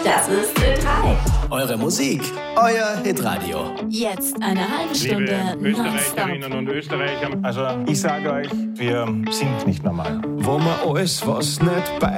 Das ist Ö3. Eure Musik, euer Hitradio. Jetzt eine halbe Stunde Liebe Österreicherinnen und Österreicher, also ich sage euch, wir sind nicht normal. Wo man alles, was nicht bei